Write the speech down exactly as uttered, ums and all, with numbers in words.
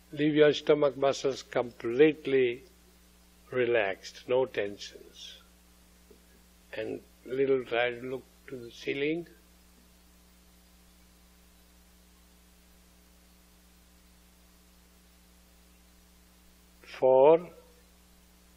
Leave your stomach muscles completely relaxed, no tensions. And little try to look to the ceiling. Four.